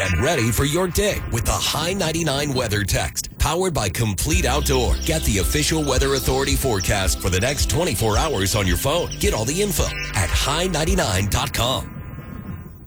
and ready for your day with the High 99 Weather Text. Powered by Complete Outdoor. Get the official Weather Authority forecast for the next 24 hours on your phone. Get all the info at high99.com.